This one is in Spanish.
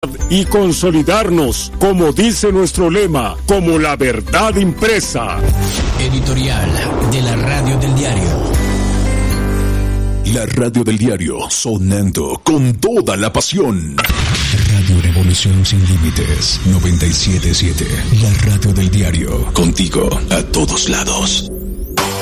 y consolidarnos, como dice nuestro lema, como la verdad impresa. Editorial de la Radio del Diario. La Radio del Diario, sonando con toda la pasión. Radio Revolución Sin Límites 97.7. La Radio del Diario. Contigo a todos lados.